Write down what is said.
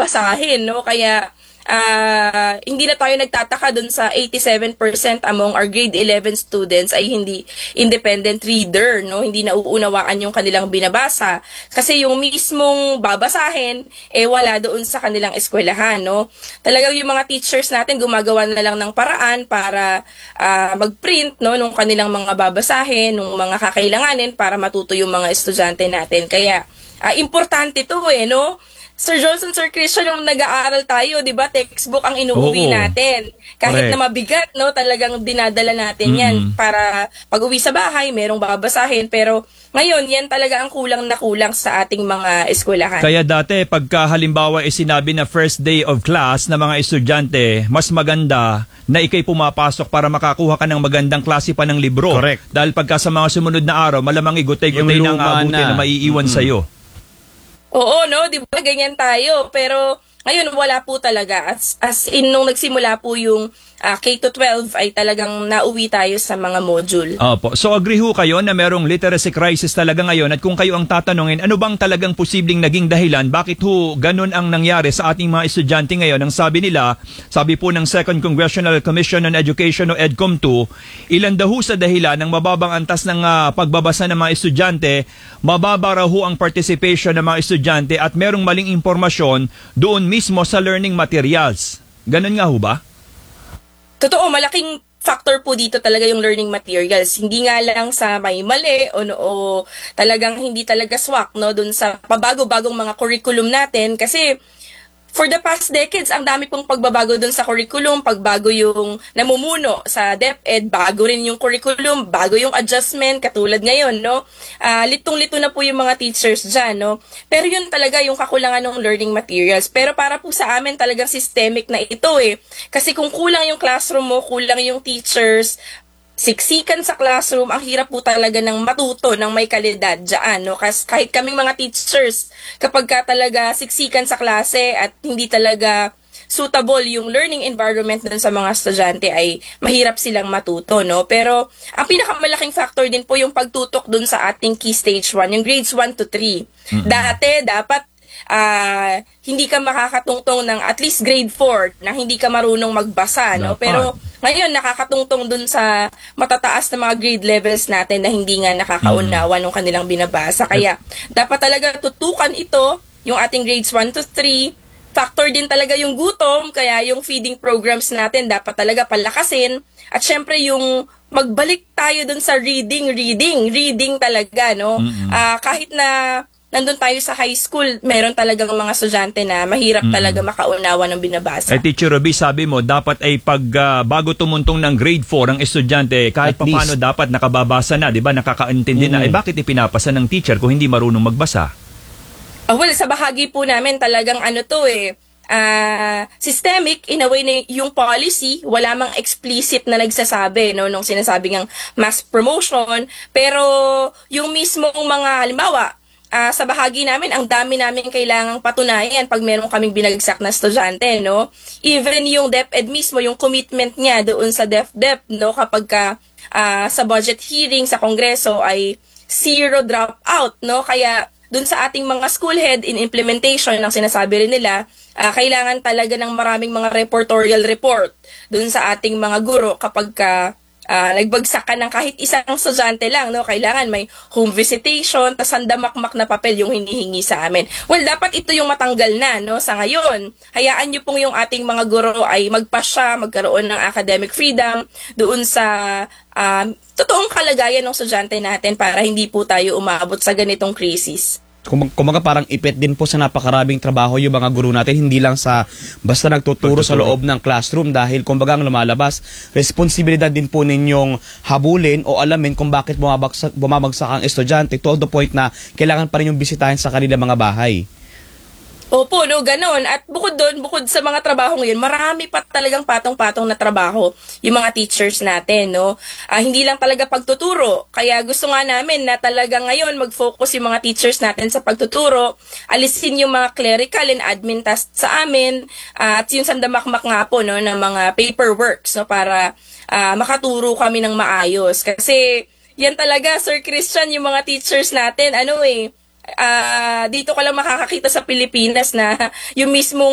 babasahin, no? Kaya hindi na tayo nagtataka dun sa 87% among our grade 11 students ay hindi independent reader, no? Hindi nauunawaan yung kanilang binabasa. Kasi yung mismong babasahin, wala doon sa kanilang eskwelahan, no? Talagang yung mga teachers natin gumagawa na lang ng paraan para mag-print, no, nung kanilang mga babasahin, nung mga kakailanganin para matuto yung mga estudyante natin. Kaya, importante to no? Sir Johnson, Sir Christian, nung nag-aaral tayo, di ba, textbook ang inuuwi natin. Kahit na mabigat, no, talagang dinadala natin yan para pag-uwi sa bahay, merong babasahin. Pero ngayon, yan talaga ang kulang na kulang sa ating mga eskwelahan. Kaya dati, pagka halimbawa sinabi na first day of class na mga estudyante, mas maganda na ikay pumapasok para makakuha ka ng magandang klase pa ng libro. Correct. Dahil pagka sa mga sumunod na araw, malamang igutay-gutay ng abuti na maiiwan sa'yo. Oo, no? Di ba? Ganyan tayo. Pero ngayon, wala po talaga. As in, nung nagsimula po yung K-12 ay talagang nauwi tayo sa mga module. Opo. So agree ho kayo na merong literacy crisis talaga ngayon at kung kayo ang tatanungin, ano bang talagang posibleng naging dahilan? Bakit ho ganun ang nangyari sa ating mga estudyante ngayon? Ang sabi nila, sabi po ng Second Congressional Commission on Education o EDCOM2, ilan daw ho sa dahilan ng mababang antas ng pagbabasa ng mga estudyante, mababa raw ho ang participation ng mga estudyante at merong maling impormasyon doon mismo sa learning materials. Ganun nga ho ba? Totoo, malaking factor po dito talaga yung learning materials. Hindi nga lang sa may mali o talagang hindi talaga swak, no, dun sa pabago-bagong mga curriculum natin. Kasi for the past decades, ang dami pong pagbabago dun sa curriculum, pagbago yung namumuno sa DepEd, bago rin yung curriculum, bago yung adjustment, katulad ngayon, no? Litong-lito na po yung mga teachers dyan, no? Pero yun talaga yung kakulangan ng learning materials. Pero para po sa amin talagang systemic na ito Kasi kung kulang yung classroom mo, kulang yung teachers, siksikan sa classroom, ang hirap po talaga ng matuto ng may kalidad dyan, no? Kasi kahit kaming mga teachers, kapag ka talaga siksikan sa klase at hindi talaga suitable yung learning environment dun sa mga estudyante ay mahirap silang matuto, no? Pero ang pinakamalaking factor din po yung pagtutok dun sa ating key stage 1, yung grades 1 to 3. Dati, dapat hindi ka makakatungtong ng at least grade 4 na hindi ka marunong magbasa, no? Pero ngayon nakakatungtong dun sa matataas na mga grade levels natin na hindi nga nakakaunawa ng kanilang binabasa. Kaya dapat talaga tutukan ito, yung ating grades 1 to 3. Factor din talaga yung gutom, kaya yung feeding programs natin dapat talaga palakasin. At syempre yung magbalik tayo dun sa reading talaga, no? Kahit na nandun tayo sa high school, meron talagang mga estudyante na mahirap talaga makaunawa ng binabasa. Teacher Ruby, sabi mo, dapat ay bago tumuntong ng grade 4 ang estudyante, kahit paano dapat nakababasa na, di ba? Nakakaintindi na. Bakit ipinapasa ng teacher kung hindi marunong magbasa? Well, sa bahagi po namin talagang systemic, in a way na yung policy, wala mang explicit na nagsasabi, no, nung sinasabi ng mass promotion, pero yung mismong mga, halimbawa, sa bahagi namin, ang dami namin kailangang patunayan pag meron kaming binagsak na estudyante, no? Even yung DepEd mismo, yung commitment niya doon sa DepEd, no? Kapag sa budget hearing sa Kongreso ay 0 dropout, no? Kaya doon sa ating mga school head in implementation, ang sinasabi rin nila, kailangan talaga ng maraming mga reportorial report doon sa ating mga guro kapag nagbagsak ka ng kahit isang estudyante lang, no? Kailangan may home visitation, tas sandamakmak na papel yung hinihingi sa amin. Well, dapat ito yung matanggal na, no? Sa ngayon, hayaan nyo pong yung ating mga guro ay magpasya, magkaroon ng academic freedom doon sa totoong kalagayan ng estudyante natin para hindi po tayo umabot sa ganitong krisis. Kumaga parang ipit din po sa napakaraming trabaho yung mga guro natin, hindi lang sa basta nagtuturo sa loob ng classroom, dahil kumbaga ang lumalabas, responsibilidad din po ninyong habulin o alamin kung bakit bumabagsak ang estudyante, to the point na kailangan pa rin yung bisitahin sa kanila mga bahay. Opo, no, ganon. At bukod doon, bukod sa mga trabaho ngayon, marami pa talagang patong-patong na trabaho yung mga teachers natin, no? Hindi lang talaga pagtuturo. Kaya gusto nga namin na talaga ngayon mag-focus yung mga teachers natin sa pagtuturo, alisin yung mga clerical and admin tasks sa amin, at yung sandamakmak nga po, no, ng mga paperworks, no, para makaturo kami ng maayos. Kasi yan talaga, Sir Christian, yung mga teachers natin, dito ka lang makakakita sa Pilipinas na yung mismong